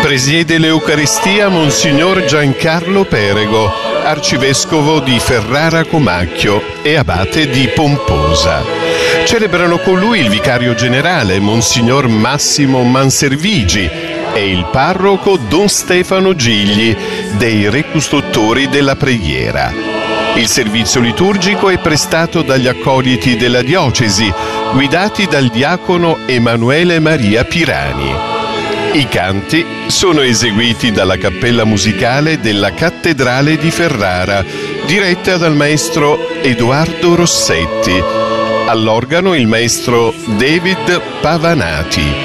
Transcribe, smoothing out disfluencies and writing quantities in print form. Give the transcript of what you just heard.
Presiede l'Eucaristia Monsignor Giancarlo Perego, arcivescovo di Ferrara Comacchio e abate di Pomposa. Celebrano con lui il vicario generale Monsignor Massimo Manservigi e il parroco Don Stefano Gigli, dei Recustottori della Preghiera. Il servizio liturgico è prestato dagli accoliti della diocesi, guidati dal diacono Emanuele Maria Pirani. I canti sono eseguiti dalla cappella musicale della Cattedrale di Ferrara, diretta dal maestro Edoardo Rossetti. All'organo il maestro David Pavanati.